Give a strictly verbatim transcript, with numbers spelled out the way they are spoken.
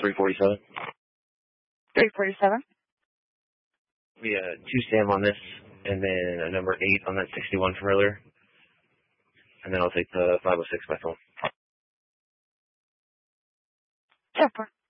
three forty-seven. three forty-seven. We uh two Sam on this, and then a number eight on that sixty-one from earlier. And then I'll take the five oh six by phone. Ten four.